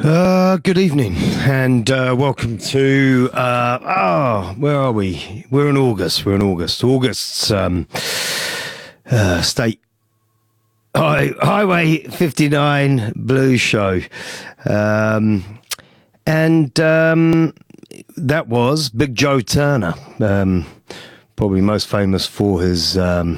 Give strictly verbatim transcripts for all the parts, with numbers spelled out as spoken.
Uh, good evening and uh, welcome to, uh, oh, where are we? We're in August. We're in August. August's um, uh, State High, Highway fifty-nine Blues Show. Um, and um, that was Big Joe Turner, um, probably most famous for his um,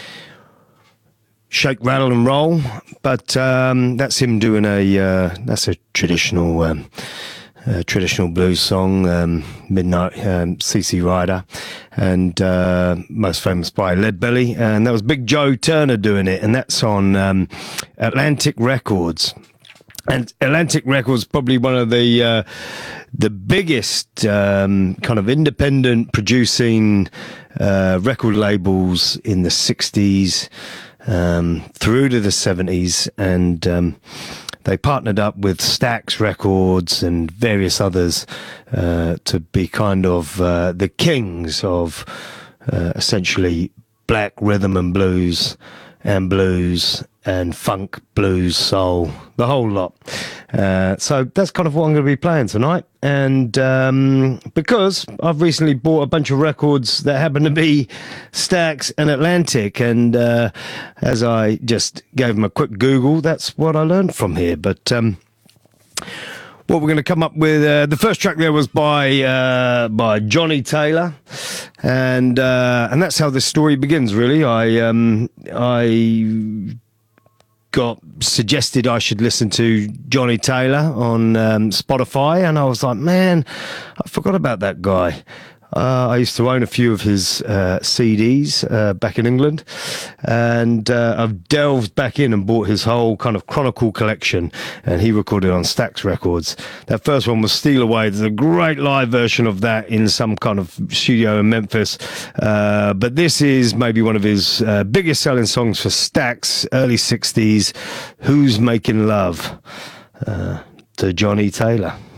Shake, Rattle and Roll, but um, that's him doing a uh, that's a traditional um, uh, traditional blues song, um, Midnight um, C C Rider, and uh, most famous by Leadbelly, and that was Big Joe Turner doing it, and that's on um, Atlantic Records. And Atlantic Records, probably one of the uh, the biggest um, kind of independent producing uh, record labels in the sixties. Um, through to the seventies, and um, they partnered up with Stax Records and various others uh, to be kind of uh, the kings of uh, essentially black rhythm and blues and blues and funk, blues, soul, the whole lot. Uh, so that's kind of what I'm going to be playing tonight. And um, because I've recently bought a bunch of records that happen to be Stax and Atlantic, and uh, as I just gave them a quick Google, that's what I learned from here. But um, what we're going to come up with, uh, the first track there was by uh, by Johnny Taylor, and uh, and that's how this story begins. Really, I um, I. got suggested I should listen to Johnny Taylor on um, Spotify, and I was like, man, I forgot about that guy. Uh, I used to own a few of his uh, C Ds uh, back in England, and uh, I've delved back in and bought his whole kind of Chronicle collection, and he recorded on Stax Records. That first one was Steal Away. There's a great live version of that in some kind of studio in Memphis, uh, but this is maybe one of his uh, biggest selling songs for Stax, early sixties, Who's Making Love, uh, to Johnny Taylor.